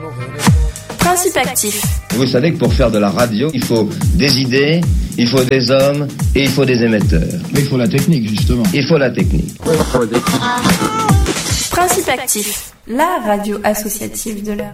Principe actif. Vous savez que pour faire de la radio, il faut des idées, il faut des hommes et il faut des émetteurs. Mais il faut la technique, justement. Il faut la technique. Principe actif, la radio associative de l'heure.